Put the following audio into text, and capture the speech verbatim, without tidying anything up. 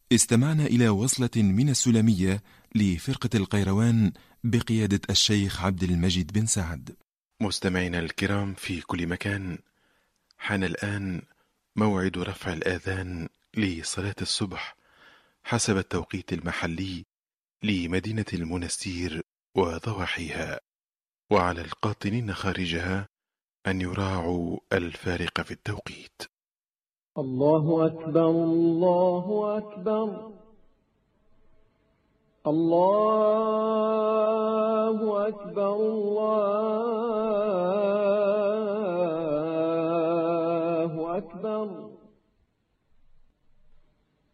استمعنا إلى وصلة من السلمية لفرقة القيروان بقيادة الشيخ عبد المجيد بن سعد. مستمعينا الكرام في كل مكان، حان الآن موعد رفع الآذان لصلاة الصبح حسب التوقيت المحلي لمدينة المنستير وضواحيها، وعلى القاطنين خارجها أن يراعوا الفارق في التوقيت. الله أكبر الله أكبر الله أكبر الله